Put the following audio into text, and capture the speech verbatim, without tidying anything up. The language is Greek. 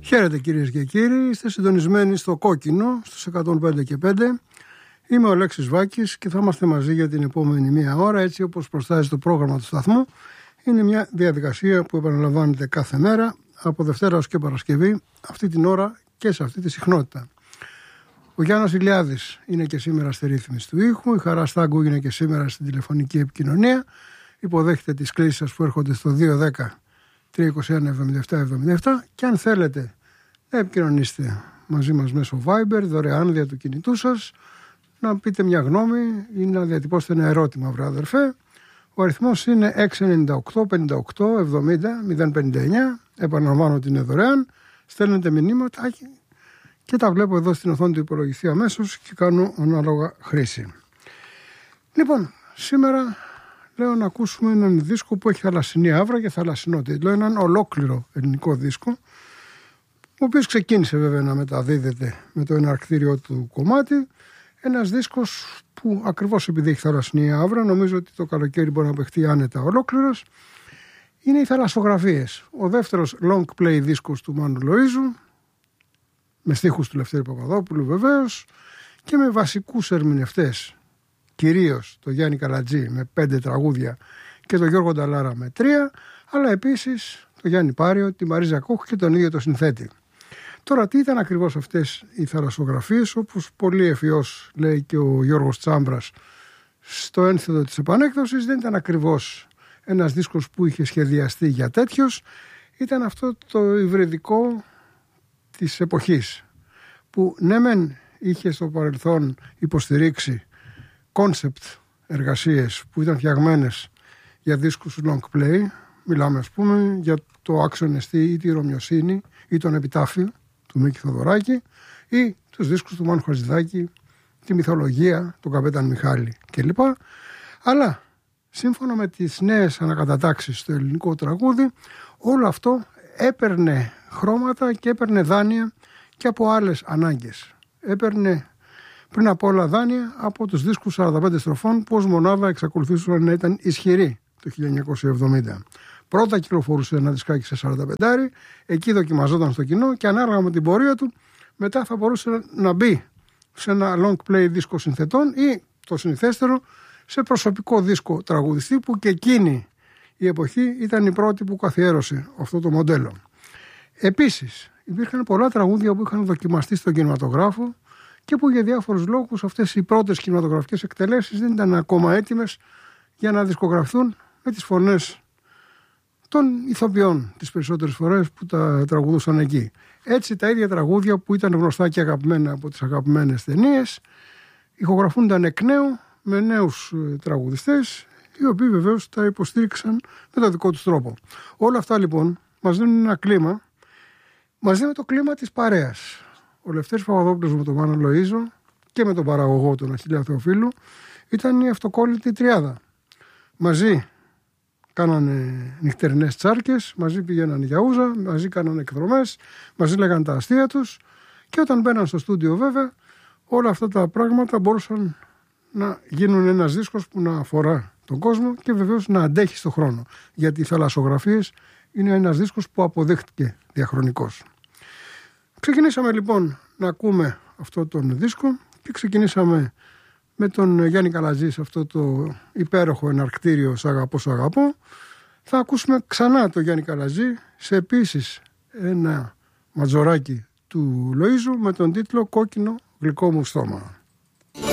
Χαίρετε κυρίες και κύριοι, είστε συντονισμένοι στο Κόκκινο, στους εκατόν πέντε και πέντε. Είμαι ο Λέξης Βάκης και θα είμαστε μαζί για την επόμενη μία ώρα, έτσι όπως προστάζει το πρόγραμμα του σταθμού. Είναι μια διαδικασία που επαναλαμβάνεται κάθε μέρα, από Δευτέρα ως και Παρασκευή, αυτή την ώρα και σε αυτή τη συχνότητα. Ο Γιάννος Ηλιάδης είναι και σήμερα στη ρύθμιση του ήχου, η Χαρά Στάγκου είναι και σήμερα στην τηλεφωνική επικοινωνία. Υποδέχετε τις κλήσεις σας που έρχονται στο δύο δέκα τρία είκοσι ένα εβδομήντα επτά εβδομήντα επτά και αν θέλετε να επικοινωνήσετε μαζί μας μέσω Viber, δωρεάν δια του κινητού σας, να πείτε μια γνώμη ή να διατυπώσετε ένα ερώτημα, βρε αδερφέ. Ο αριθμός είναι έξι εννιά οκτώ πενήντα οκτώ εβδομήντα μηδέν πενήντα εννιά. Επαναλαμβάνω ότι είναι δωρεάν. Στέλνετε μηνύματα και τα βλέπω εδώ στην οθόνη του υπολογιστή αμέσως και κάνω ανάλογα χρήση. Λοιπόν, σήμερα λέω να ακούσουμε έναν δίσκο που έχει θαλασσινή άβρα και θαλασσινό τίτλο. Έναν ολόκληρο ελληνικό δίσκο, ο οποίος ξεκίνησε βέβαια να μεταδίδεται με το εναρκτήριό του κομμάτι. Ένας δίσκος που ακριβώς επειδή έχει θαλασσινή άβρα, νομίζω ότι το καλοκαίρι μπορεί να παιχτεί άνετα ολόκληρος, είναι οι θαλασσογραφίες. Ο δεύτερος long play δίσκος του Μάνου Λοΐζου, με στίχους του Λευτέρη Παπαδόπουλου βεβαίως και με βασικούς ερμηνευτές, κυρίως το Γιάννη Καλατζή με πέντε τραγούδια και τον Γιώργο Νταλάρα με τρία, αλλά επίσης το Γιάννη Πάριο, τη Μαρίζα Κόχ και τον ίδιο το συνθέτη. Τώρα τι ήταν ακριβώς αυτές οι θαλασσογραφίες, όπως πολύ ευφυώς λέει και ο Γιώργος Τσάμπρας στο ένθετο της επανέκδοσης, δεν ήταν ακριβώς ένας δίσκος που είχε σχεδιαστεί για τέτοιος, ήταν αυτό το υβριδικό της εποχής που ναι μεν είχε στο παρελθόν υποστηρίξει κόνσεπτ εργασίες που ήταν φτιαγμένες για δίσκους long play. Μιλάμε ας πούμε για το Άξιον Εστί ή τη Ρωμιοσύνη ή τον Επιτάφιο του Μίκη Θοδωράκη ή τους δίσκους του Μάνου Χατζηδάκη, τη μυθολογία του Καπέταν Μιχάλη κλπ. Αλλά σύμφωνα με τις νέες ανακατατάξεις στο ελληνικό τραγούδι, όλο αυτό έπαιρνε χρώματα και έπαιρνε δάνεια και από άλλες ανάγκες. Έπαιρνε πριν από όλα δάνεια από τους δίσκους σαράντα πέντε στροφών που ως μονάδα εξακολουθούσαν να ήταν ισχυροί το χίλια εννιακόσια εβδομήντα. Πρώτα κυκλοφορούσε ένα δισκάκι σε σαράντα πέντε, εκεί δοκιμαζόταν στο κοινό και ανάλογα με την πορεία του μετά θα μπορούσε να μπει σε ένα long play δίσκο συνθετών ή το συνηθέστερο σε προσωπικό δίσκο τραγουδιστή που και εκείνη η εποχή ήταν η πρώτη που καθιέρωσε αυτό το μοντέλο. Επίσης υπήρχαν πολλά τραγούδια που είχαν δοκιμαστεί στον κινηματογράφο και που για διάφορους λόγους αυτές οι πρώτες κινηματογραφικές εκτελέσεις δεν ήταν ακόμα έτοιμες για να δισκογραφθούν με τις φωνές των ηθοποιών τις περισσότερες φορές που τα τραγουδούσαν εκεί. Έτσι τα ίδια τραγούδια που ήταν γνωστά και αγαπημένα από τις αγαπημένες ταινίες ηχογραφούνταν εκ νέου με νέους τραγουδιστές, οι οποίοι βεβαίως τα υποστήριξαν με τον δικό τους τρόπο. Όλα αυτά λοιπόν μας δίνουν ένα κλίμα, μας δίνει το κλίμα της παρέας. Ο Λευτέρης Παπαδόπουλος με τον Μάνο Λοΐζο και με τον παραγωγό του Αχιλλέα Θεοφίλου ήταν η αυτοκόλλητη τριάδα. Μαζί κάνανε νυχτερινές τσάρκες, μαζί πηγαίναν για ούζα, μαζί κάνανε εκδρομές, μαζί λέγαν τα αστεία τους και όταν μπαίναν στο στούντιο βέβαια όλα αυτά τα πράγματα μπορούσαν να γίνουν ένας δίσκος που να αφορά τον κόσμο και βεβαίως να αντέχει στον χρόνο. Γιατί οι θαλασσογραφίες είναι ένας δίσκος που αποδείχτηκε διαχρονικός. Ξεκινήσαμε λοιπόν να ακούμε αυτό τον δίσκο και ξεκινήσαμε με τον Γιάννη Καλατζή σε αυτό το υπέροχο εναρκτήριο «Σ' αγαπώ, σ' αγαπώ». Θα ακούσουμε ξανά τον Γιάννη Καλατζή σε επίσης ένα ματζοράκι του Λοΐζου με τον τίτλο «Κόκκινο γλυκό μου στόμα».